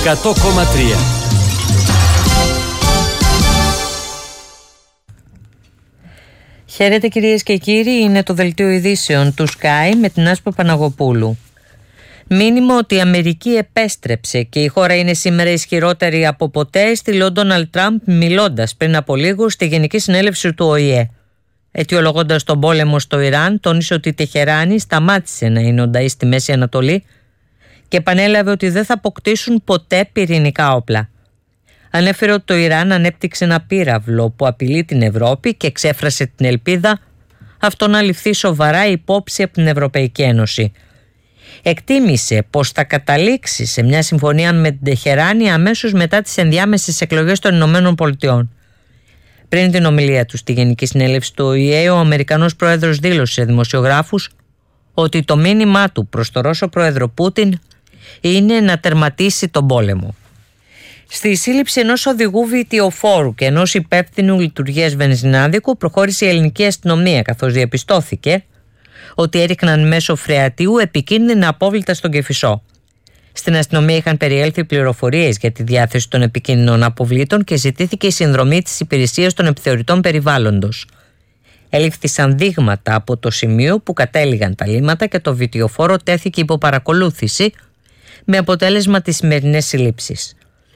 Χαίρετε κυρίες και κύριοι, είναι το δελτίο ειδήσεων του Sky με την Άσπα Παναγοπούλου. Μήνυμα ότι η Αμερική επέστρεψε και η χώρα είναι σήμερα ισχυρότερη από ποτέ, στείλε ο Ντόναλντ Τραμπ μιλώντας πριν από λίγο στη Γενική Συνέλευση του ΟΗΕ. Αιτιολογώντας τον πόλεμο στο Ιράν, τόνισε ότι η Τεχεράνη σταμάτησε να είναι ονταή στη Μέση Ανατολή και επανέλαβε ότι δεν θα αποκτήσουν ποτέ πυρηνικά όπλα. Ανέφερε ότι το Ιράν ανέπτυξε ένα πύραυλο που απειλεί την Ευρώπη και εξέφρασε την ελπίδα αυτό να ληφθεί σοβαρά υπόψη από την Ευρωπαϊκή Ένωση. Εκτίμησε πως θα καταλήξει σε μια συμφωνία με την Τεχεράνη αμέσως μετά τις ενδιάμεσες εκλογές των Ηνωμένων Πολιτειών. Πριν την ομιλία του στη Γενική Συνέλευση του ΟΗΕ, ο Αμερικανός Πρόεδρος δήλωσε σε δημοσιογράφους ότι το μήνυμά του προς τον Ρώσο Πρόεδρο Πούτιν είναι να τερματίσει τον πόλεμο. Στη σύλληψη ενός οδηγού βιτιοφόρου και ενός υπεύθυνου λειτουργίας βενζινάδικου προχώρησε η ελληνική αστυνομία, καθώς διαπιστώθηκε ότι έριχναν μέσω φρεατίου επικίνδυνα απόβλητα στον Κηφισό. Στην αστυνομία είχαν περιέλθει πληροφορίες για τη διάθεση των επικίνδυνων αποβλήτων και ζητήθηκε η συνδρομή της υπηρεσίας των επιθεωρητών περιβάλλοντος. Ελήφθησαν δείγματα από το σημείο που κατέληγαν τα λίμματα και το βιτιοφόρο τέθηκε υπό παρακολούθηση με αποτέλεσμα τις σημερινές συλλήψεις.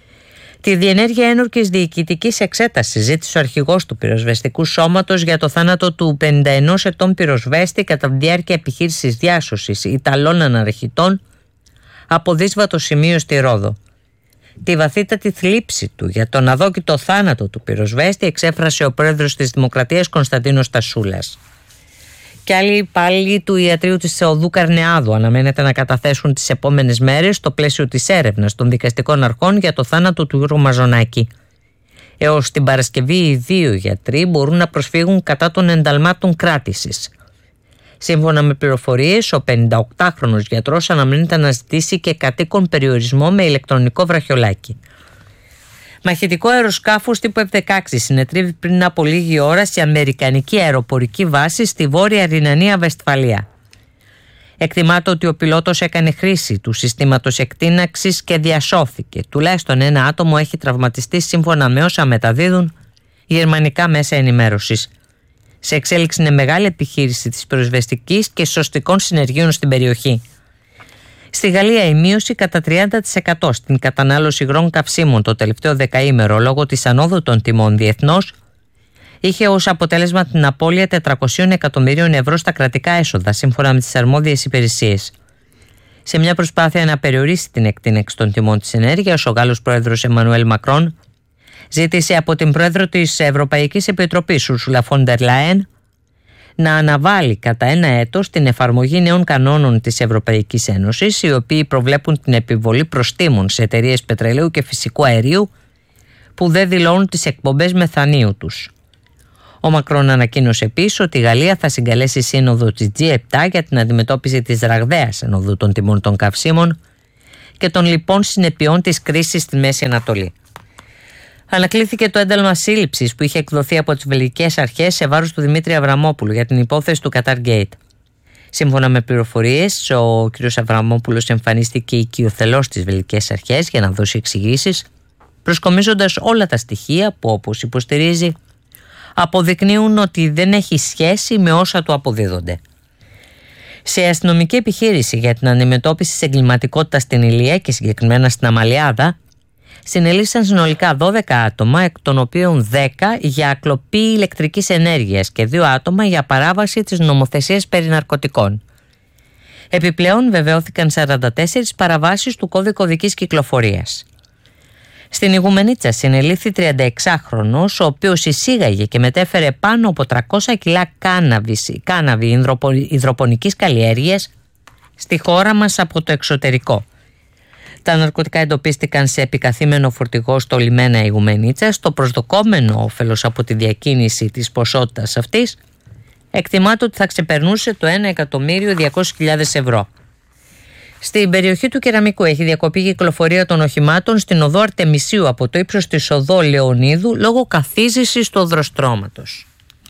Τη διενέργεια ένορκης διοικητικής εξέτασης ζήτησε ο αρχηγός του πυροσβεστικού σώματος για το θάνατο του 51 ετών πυροσβέστη κατά τη διάρκεια επιχείρησης διάσωσης Ιταλών αναρχητών από δύσβατο σημείο στη Ρόδο. Τη βαθύτατη θλίψη του για τον αδόκητο θάνατο του πυροσβέστη εξέφρασε ο πρόεδρος της Δημοκρατίας Κωνσταντίνος Τασούλας. Και άλλοι υπάλληλοι του ιατρείου της Θεοδού Καρνεάδου αναμένεται να καταθέσουν τις επόμενες μέρες στο πλαίσιο της έρευνας των δικαστικών αρχών για το θάνατο του Γιώργου Μαζονάκη. Έως την Παρασκευή οι δύο γιατροί μπορούν να προσφύγουν κατά των ενταλμάτων κράτησης. Σύμφωνα με πληροφορίες, ο 58χρονος γιατρός αναμένεται να ζητήσει και κατοίκον περιορισμό με ηλεκτρονικό βραχιολάκι. Μαχητικό αεροσκάφος τύπου F-16 συνετρίβει πριν από λίγη ώρα σε αμερικανική αεροπορική βάση στη Βόρεια Ρινανία Βεσφαλία. Εκτιμάται ότι ο πιλότος έκανε χρήση του συστήματος εκτείναξης και διασώθηκε. Τουλάχιστον ένα άτομο έχει τραυματιστεί σύμφωνα με όσα μεταδίδουν γερμανικά μέσα ενημέρωσης. Σε εξέλιξη είναι μεγάλη επιχείρηση της πυροσβεστικής και σωστικών συνεργείων στην περιοχή. Στη Γαλλία η μείωση κατά 30% στην κατανάλωση υγρών καυσίμων το τελευταίο δεκαήμερο λόγω της ανόδου των τιμών διεθνώς είχε ως αποτέλεσμα την απώλεια 400 εκατομμυρίων ευρώ στα κρατικά έσοδα σύμφωνα με τις αρμόδιες υπηρεσίες. Σε μια προσπάθεια να περιορίσει την εκτείναξη των τιμών της ενέργειας, ο Γάλλος πρόεδρος Εμμανουέλ Μακρόν ζήτησε από την πρόεδρο της Ευρωπαϊκής Επιτροπής Ούρσουλα φον ντερ Λάιεν να αναβάλει κατά ένα έτος την εφαρμογή νέων κανόνων της Ευρωπαϊκής Ένωσης, οι οποίοι προβλέπουν την επιβολή προστίμων σε εταιρείες πετρελαίου και φυσικού αερίου που δεν δηλώνουν τις εκπομπές μεθανίου τους. Ο Μακρόν ανακοίνωσε επίσης ότι η Γαλλία θα συγκαλέσει σύνοδο της G7 για την αντιμετώπιση της ραγδαίας ανοδού των τιμών των καυσίμων και των λοιπών συνεπειών της κρίσης στη Μέση Ανατολή. Ανακλήθηκε το ένταλμα σύλληψης που είχε εκδοθεί από τις βελγικές αρχές σε βάρος του Δημήτρη Αβραμόπουλου για την υπόθεση του Qatar Gate. Σύμφωνα με πληροφορίες, ο κ. Αβραμόπουλος εμφανίστηκε οικειοθελώς στις βελγικές αρχές για να δώσει εξηγήσεις, προσκομίζοντας όλα τα στοιχεία που, όπως υποστηρίζει, αποδεικνύουν ότι δεν έχει σχέση με όσα του αποδίδονται. Σε αστυνομική επιχείρηση για την αντιμετώπιση της εγκληματικότητας στην Ηλία και συγκεκριμένα στην Αμαλιάδα, συνελήφθησαν συνολικά 12 άτομα, εκ των οποίων 10 για κλοπή ηλεκτρικής ενέργειας και 2 άτομα για παράβαση της νομοθεσίας περί ναρκωτικών. Επιπλέον βεβαιώθηκαν 44 παραβάσεις του κώδικα οδικής κυκλοφορίας. Στην Ιγουμενίτσα συνελήφθη 36χρονος, ο οποίος εισήγαγε και μετέφερε πάνω από 300 κιλά κάναβη υδροπονικής καλλιέργειας στη χώρα μας από το εξωτερικό. Τα ναρκωτικά εντοπίστηκαν σε επικαθήμενο φορτηγό στο λιμένα Ιγουμενίτσας. Το προσδοκόμενο όφελος από τη διακίνηση της ποσότητας αυτής εκτιμάται ότι θα ξεπερνούσε το 1.200.000 ευρώ. Στην περιοχή του Κεραμικού έχει διακοπεί η κυκλοφορία των οχημάτων στην οδό Αρτεμισίου από το ύψος της οδό Λεωνίδου λόγω καθίζησης του οδροστρώματος.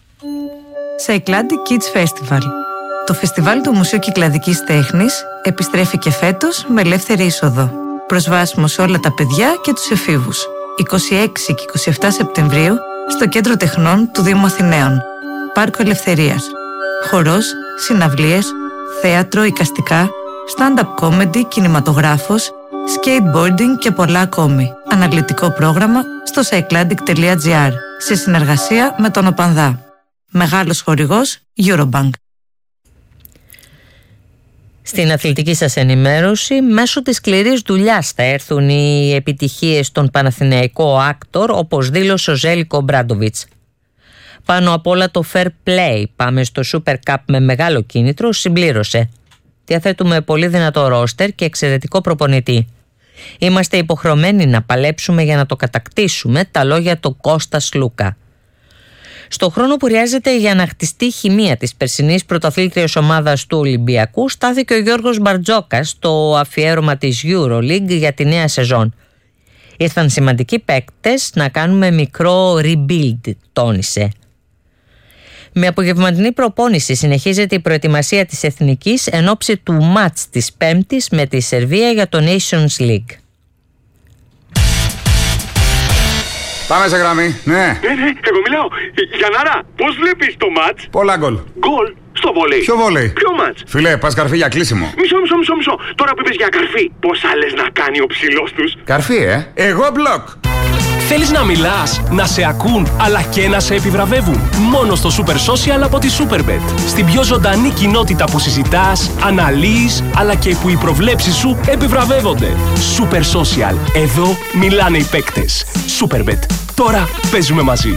Cycladic Kids Festival. Το φεστιβάλ του Μουσείου Κυκλαδικής Τέχνης επιστρέφει και φέτος με ελεύθερη είσοδο. Προσβάσιμο σε όλα τα παιδιά και τους εφήβους. 26 και 27 Σεπτεμβρίου στο Κέντρο Τεχνών του Δήμου Αθηναίων. Πάρκο Ελευθερίας. Χορός, συναυλίες, θέατρο, εικαστικά, stand-up comedy, κινηματογράφος, skateboarding και πολλά ακόμη. Αναλυτικό πρόγραμμα στο cycladic.gr σε συνεργασία με τον ΟΠΑΝΔΑ. Μεγάλος χορηγός Eurobank. Στην αθλητική σας ενημέρωση, μέσω της σκληρής δουλειάς θα έρθουν οι επιτυχίες στον Παναθηναϊκό άκτορ, όπως δήλωσε ο Ζέλικο Μπράντοβιτς. Πάνω απ' όλα το fair play, πάμε στο Super Cup με μεγάλο κίνητρο, συμπλήρωσε. Διαθέτουμε πολύ δυνατό ρόστερ και εξαιρετικό προπονητή. Είμαστε υποχρεωμένοι να παλέψουμε για να το κατακτήσουμε, τα λόγια του Κώστα Λούκα. Στο χρόνο που χρειάζεται για να χτιστεί η χημεία της περσινής πρωταθλήτριας ομάδας του Ολυμπιακού, στάθηκε ο Γιώργος Μπαρτζόκας στο αφιέρωμα της EuroLeague για τη νέα σεζόν. Ήρθαν σημαντικοί παίκτες να κάνουμε μικρό rebuild, τόνισε. Με απογευματινή προπόνηση συνεχίζεται η προετοιμασία της Εθνικής εν ώψη του μάτς της Πέμπτης με τη Σερβία για το Nations League. Πάμε σε γραμμή, ναι. Ναι, εγώ μιλάω. Γιαννάρα, πώς βλέπεις το μάτς? Πολλά γκολ. Γκολ στο βόλεϊ. Ποιο βόλεϊ? Ποιο μάτς? Φιλέ, πας καρφί για κλείσιμο. Μισό. Τώρα που είπες για καρφί, πόσα λες να κάνει ο ψηλός τους? Καρφί, Εγώ μπλοκ. Θέλεις να μιλάς, να σε ακούν, αλλά και να σε επιβραβεύουν? Μόνο στο Super Social από τη Superbet. Στην πιο ζωντανή κοινότητα που συζητάς, αναλύεις, αλλά και που οι προβλέψεις σου επιβραβεύονται. Super Social. Εδώ μιλάνε οι παίκτες. Superbet. Τώρα παίζουμε μαζί.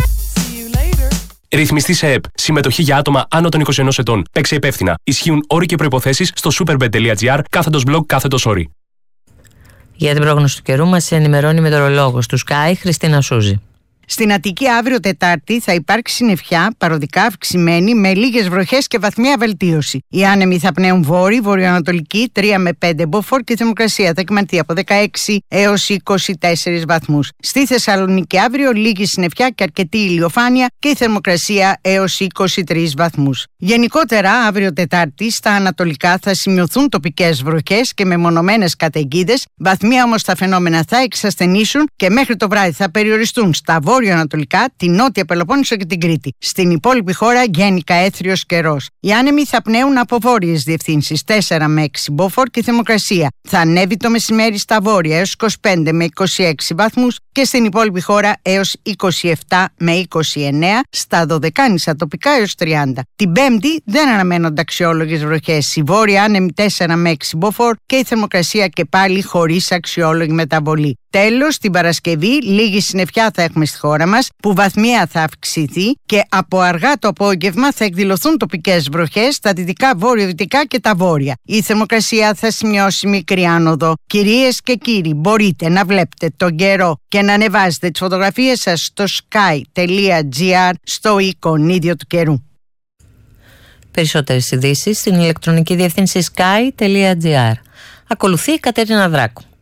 Ρυθμιστή σε ΕΠ. Συμμετοχή για άτομα άνω των 21 ετών. Παίξε υπεύθυνα. Ισχύουν όροι και προϋποθέσεις στο superbet.gr/blog/όροι. Για την πρόγνωση του καιρού μας ενημερώνει η μετεωρολόγος του Sky, Χριστίνα Σούζη. Στην Αττική αύριο Τετάρτη θα υπάρξει συννεφιά, παροδικά αυξημένη, με λίγες βροχές και βαθμία βελτίωση. Οι άνεμοι θα πνέουν βόρειο-βορειοανατολική, 3 με 5 μποφόρ και η θερμοκρασία θα κυμανθεί από 16 έως 24 βαθμούς. Στη Θεσσαλονίκη αύριο λίγη συννεφιά και αρκετή ηλιοφάνεια και η θερμοκρασία έως 23 βαθμούς. Γενικότερα αύριο Τετάρτη στα ανατολικά θα σημειωθούν τοπικές βροχές και μεμονωμένες καταιγίδες, βαθμία όμως τα φαινόμενα θα εξασθενήσουν και μέχρι το βράδυ θα περιοριστούν στα βόρειο-ανατολικά, την Νότια Πελοπόννησο και την Κρήτη. Στην υπόλοιπη χώρα γενικά έθριος καιρός. Οι άνεμοι θα πνέουν από βόρειες διευθύνσεις 4 με 6 μποφόρ και η θερμοκρασία θα ανέβει το μεσημέρι στα βόρεια έως 25 με 26 βαθμούς και στην υπόλοιπη χώρα έως 27 με 29, στα Δωδεκάνησα τοπικά έως 30. Την Πέμπτη δεν αναμένονται αξιόλογες βροχές. Η βόρεια άνεμη 4 με 6 μποφόρ και η θερμοκρασία και πάλι χωρίς αξιόλογη μεταβολή. Τέλος, την Παρασκευή λίγη συννεφιά θα έχουμε στη χώρα μας, που βαθμία θα αυξηθεί και από αργά το απόγευμα θα εκδηλωθούν τοπικές βροχές στα δυτικά, βορειοδυτικά και τα βόρεια. Η θερμοκρασία θα σημειώσει μικρή άνοδο. Κυρίες και κύριοι, μπορείτε να βλέπετε τον καιρό και να ανεβάζετε τις φωτογραφίες σας στο sky.gr στο εικονίδιο του καιρού. Περισσότερες ειδήσεις στην ηλεκτρονική διεύθυνση sky.gr. Ακολουθεί η Κατερίνα Δράκου.